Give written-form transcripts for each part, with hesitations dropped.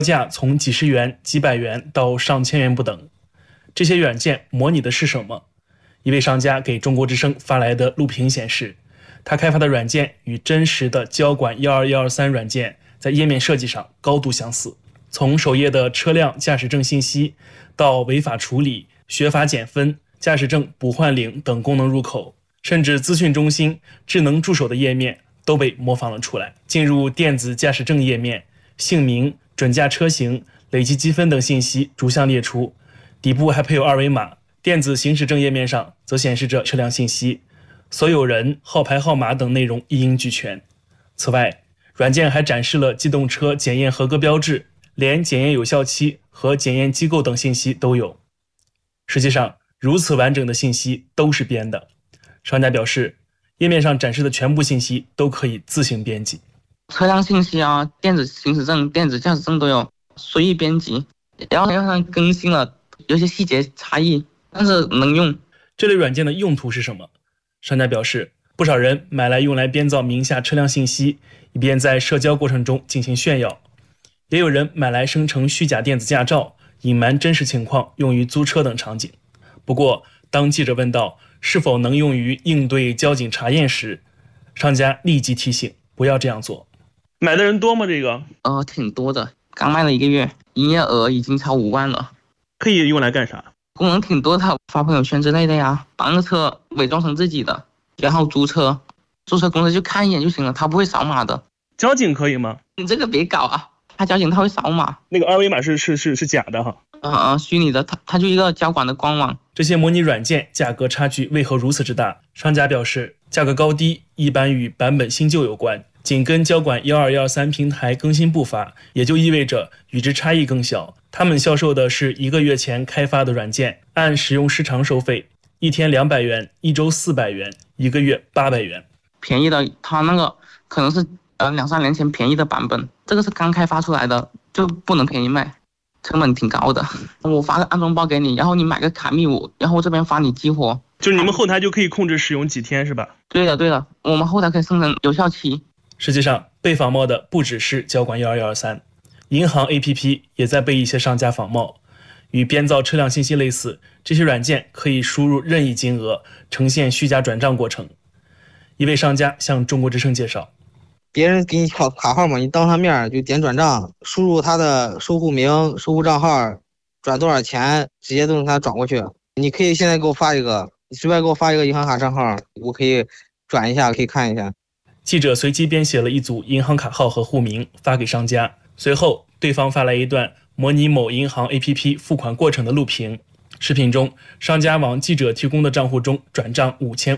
价从几十元、几百元到上千元不等。这些软件模拟的是什么？一位商家给中国之声发来的录屏显示，他开发的软件与真实的交管12123软件在页面设计上高度相似。从首页的车辆驾驶证信息到违法处理、学法减分、驾驶证补换领等功能入口，甚至资讯中心、智能助手的页面都被模仿了出来。进入电子驾驶证页面，姓名、准驾车型、累计积分等信息逐项列出，底部还配有二维码。电子行驶证页面上则显示着车辆信息，所有人、号牌号码等内容一应俱全。此外，软件还展示了机动车检验合格标志，连检验有效期和检验机构等信息都有。实际上，如此完整的信息都是编的。商家表示，页面上展示的全部信息都可以自行编辑。 车辆信息啊，电子行驶证、电子驾驶证都有，随意编辑。然后上更新了，有些细节差异，但是能用。 这类软件的用途是什么？商家表示，不少人买来用来编造名下车辆信息，以便在社交过程中进行炫耀。也有人买来生成虚假电子驾照，隐瞒真实情况，用于租车等场景。不过，当记者问到是否能用于应对交警查验时，商家立即提醒不要这样做。买的人多吗？这个挺多的，刚卖了1个月，营业额已经超5万了。 可以用来干啥？ 功能挺多的，发朋友圈之类的呀，把那个车伪装成自己的，然后租车公司就看一眼就行了，他不会扫码的。 交警可以吗？ 你这个别搞啊，交警他会扫码。 那个二维码是假的哈。 虚拟的，它就一个交管的官网。 这些模拟软件价格差距为何如此之大？商家表示，价格高低一般与版本新旧有关，紧跟交管12123平台更新步伐，也就意味着与之差异更小。他们销售的是1个月前开发的软件，按使用时长收费，1天200元，1周400元，1个月800元。 便宜的，它那个可能是2-3年前便宜的版本，这个是刚开发出来的，就不能便宜卖，成本挺高的。我发个安装包给你，然后你买个卡密码，然后我这边发你激活。 就是你们后台就可以控制使用几天是吧？ 对的，我们后台可以生成有效期。 实际上，被仿冒的不只是交管12123，银行 APP 也在被一些商家仿冒。与编造车辆信息类似，这些软件可以输入任意金额，呈现虚假转账过程。一位商家向中国之声介绍， 别人给你卡号嘛，你当他面就点转账，输入他的收户名、收户账号，转多少钱，直接都能给他转过去。你可以现在给我发一个，你随便给我发一个银行卡账号，我可以转一下，可以看一下。 记者随机编写了一组银行卡号和户名发给商家，随后对方发来一段模拟某银行 APP 付款过程的录屏。视频中，商家往记者提供的账户中转账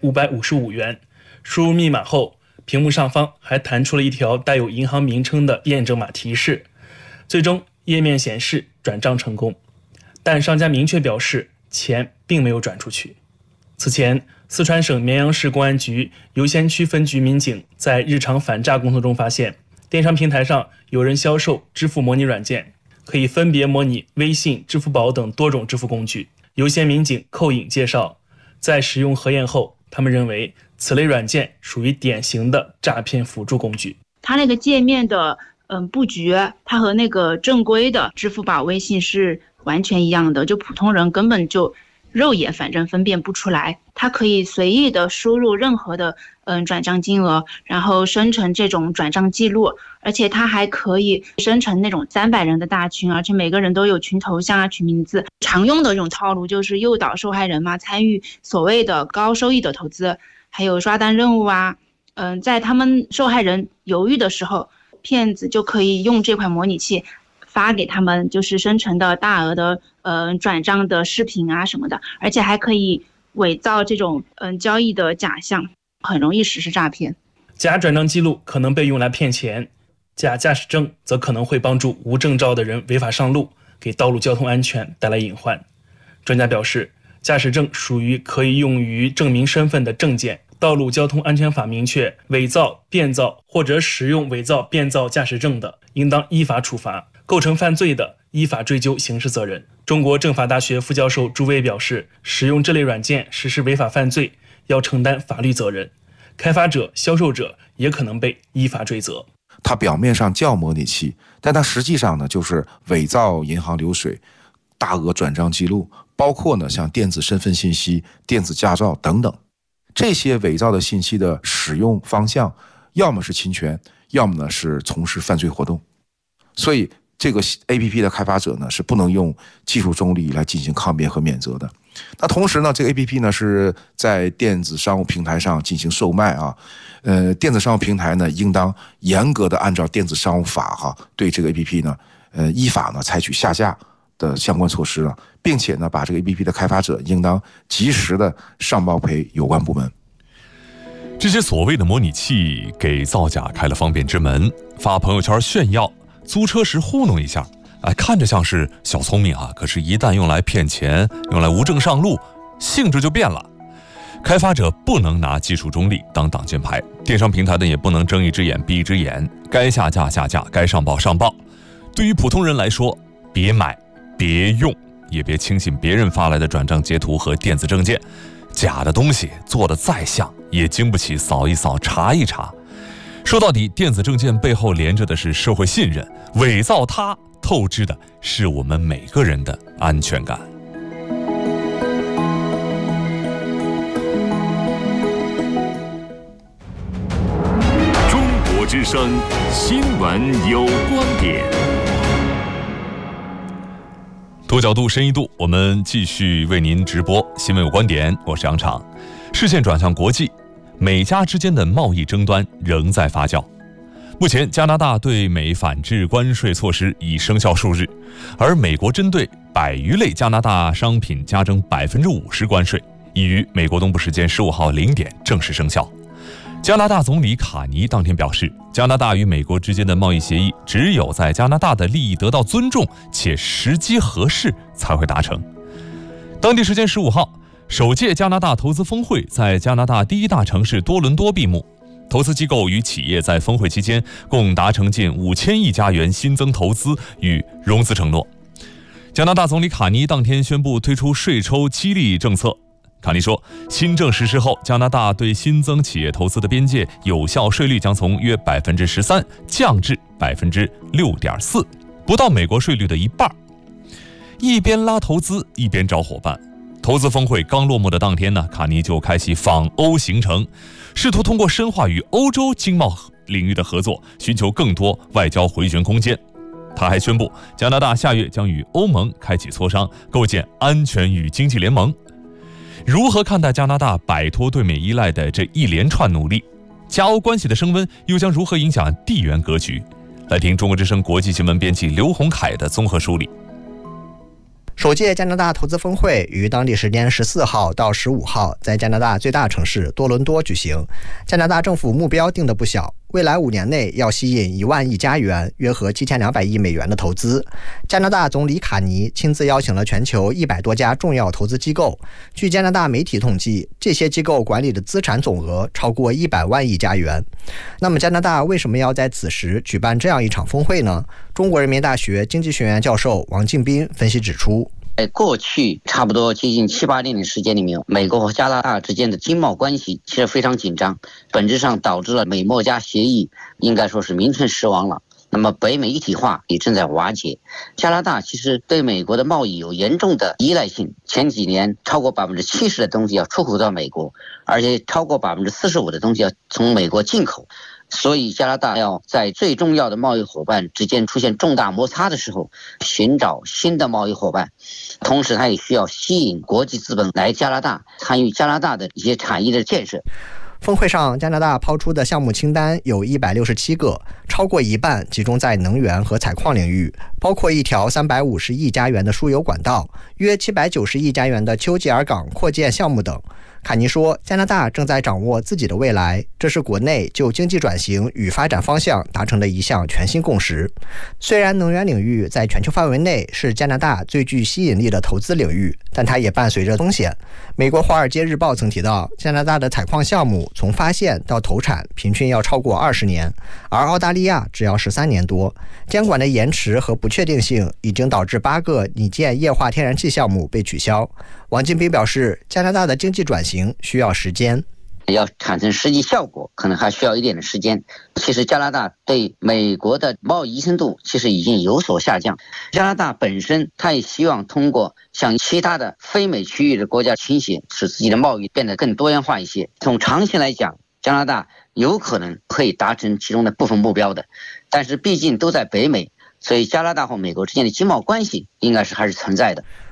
5555元，输入密码后，屏幕上方还弹出了一条带有银行名称的验证码提示，最终页面显示转账成功，但商家明确表示钱并没有转出去。此前，四川省绵阳市公安局游仙区分局民警在日常反诈工作中发现，电商平台上有人销售支付模拟软件，可以分别模拟微信、支付宝等多种支付工具。游仙民警寇颖介绍，在使用核验后，他们认为此类软件属于典型的诈骗辅助工具。 它那个界面的布局，它和那个正规的支付宝、微信是完全一样的，就普通人根本就肉眼反正分辨不出来。它可以随意的输入任何的转账金额，然后生成这种转账记录，而且它还可以生成那种300人的大群，而且每个人都有群头像啊、群名字。常用的这种套路就是诱导受害人嘛参与所谓的高收益的投资，还有刷单任务啊。在他们受害人犹豫的时候，骗子就可以用这款模拟器发给他们就是生成的大额的转账的视频啊什么的，而且还可以伪造这种交易的假象，很容易实施诈骗。 假转账记录可能被用来骗钱，假驾驶证则可能会帮助无证照的人违法上路，给道路交通安全带来隐患。专家表示，驾驶证属于可以用于证明身份的证件。道路交通安全法明确，伪造、变造或者使用伪造、变造驾驶证的，应当依法处罚；构成犯罪的，依法追究刑事责任。中国政法大学副教授朱威表示，使用这类软件实施违法犯罪，要承担法律责任，开发者、销售者也可能被依法追责。 它表面上叫模拟器，但它实际上呢就是伪造银行流水、大额转账记录，包括呢像电子身份信息、电子驾照等等。这些伪造的信息的使用方向，要么是侵权，要么呢是从事犯罪活动。所以这个 APP 的开发者呢是不能用技术中立来进行抗辩和免责的。那同时呢，这个 APP 呢是在电子商务平台上进行售卖啊。电子商务平台呢应当严格的按照电子商务法对这个 APP 呢依法呢采取下架的相关措施了，并且呢把这个 APP 的开发者应当及时的上报赔有关部门。 这些所谓的模拟器给造假开了方便之门，发朋友圈炫耀，租车时糊弄一下，看着像是小聪明可是一旦用来骗钱，用来无证上路，性质就变了。开发者不能拿技术中立当挡箭牌，电商平台呢也不能睁一只眼闭一只眼，该下架下架，该上报上报。对于普通人来说，别买别用，也别轻信别人发来的转账截图和电子证件，假的东西做得再像，也经不起扫一扫查一查。说到底，电子证件背后连着的是社会信任，伪造它透支的是我们每个人的安全感。 中国之声新闻有观点， 多角度深一度，我们继续为您直播新闻有观点，我是杨昶。视线转向国际，美加之间的贸易争端仍在发酵。目前加拿大对美反制关税措施已生效数日，而美国针对100余类加拿大商品加征50%关税，已于美国东部时间15号0点正式生效。加拿大总理卡尼当天表示，加拿大与美国之间的贸易协议只有在加拿大的利益得到尊重且时机合适才会达成。当地时间15号，首届加拿大投资峰会在加拿大第一大城市多伦多闭幕，投资机构与企业在峰会期间共达成近5000亿加元新增投资与融资承诺。加拿大总理卡尼当天宣布推出税抽激励政策。卡尼说，新政实施后，加拿大对新增企业投资的边界有效税率将从约13%降至6.4%，不到美国税率的一半。一边拉投资，一边找伙伴。投资峰会刚落幕的当天呢，卡尼就开启访欧行程，试图通过深化与欧洲经贸领域的合作，寻求更多外交回旋空间。他还宣布，加拿大下月将与欧盟开启磋商，构建安全与经济联盟。如何看待加拿大摆脱对美依赖的这一连串努力？加欧关系的升温又将如何影响地缘格局？来听中国之声国际新闻编辑刘洪凯的综合梳理。 首届加拿大投资峰会于当地时间14号到15号在加拿大最大城市多伦多举行。加拿大政府目标定得不小，未来5年内要吸引1万亿加元，约合7200亿美元的投资。加拿大总理卡尼亲自邀请了全球100多家重要投资机构。据加拿大媒体统计，这些机构管理的资产总额超过100万亿加元。那么加拿大为什么要在此时举办这样一场峰会呢？中国人民大学经济学院教授王敬斌分析指出， 在过去差不多接近7、8年的时间里面，美国和加拿大之间的经贸关系其实非常紧张，本质上导致了美墨加协议应该说是名存实亡了。那么北美一体化也正在瓦解。加拿大其实对美国的贸易有严重的依赖性，前几年超过70%的东西要出口到美国，而且超过45%的东西要从美国进口。所以加拿大要在最重要的贸易伙伴之间出现重大摩擦的时候，寻找新的贸易伙伴，同时它也需要吸引国际资本来加拿大，参与加拿大的一些产业的建设。 峰会上，加拿大抛出的项目清单有167个，超过一半集中在能源和采矿领域，包括一条350亿加元的输油管道，约790亿加元的丘吉尔港扩建项目等。卡尼说，加拿大正在掌握自己的未来，这是国内就经济转型与发展方向达成的一项全新共识。虽然能源领域在全球范围内是加拿大最具吸引力的投资领域，但它也伴随着风险。美国《华尔街日报》曾提到，加拿大的采矿项目从发现到投产平均要超过20年，而澳大利亚只要13年多。监管的延迟和不确定性已经导致8个拟建液化天然气项目被取消。王金斌表示，加拿大的经济转型需要时间。 要产生实际效果，可能还需要一点的时间。其实加拿大对美国的贸易依存度其实已经有所下降。加拿大本身它也希望通过向其他的非美区域的国家倾斜，使自己的贸易变得更多元化一些。从长期来讲，加拿大有可能可以达成其中的部分目标的，但是毕竟都在北美，所以加拿大和美国之间的经贸关系应该是还是存在的。